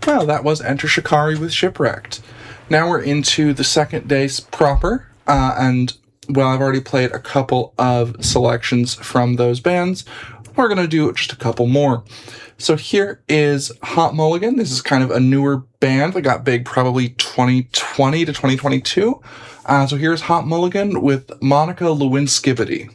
Well, that was Enter Shikari with Shipwrecked. Now we're into the second day proper, and well, I've already played a couple of selections from those bands. We're going to do just a couple more. So here is Hot Mulligan. This is kind of a newer band that got big probably 2020 to 2022. So here's Hot Mulligan with Monica Lewinsky.